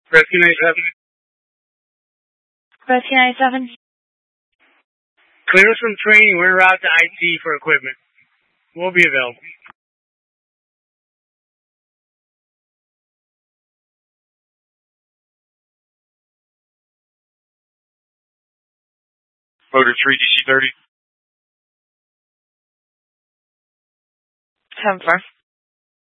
Rescue 97. Rescue 97. Clear us from training. We're en route to IT for equipment. We'll be available. Motor 3, DC 30. 10-4.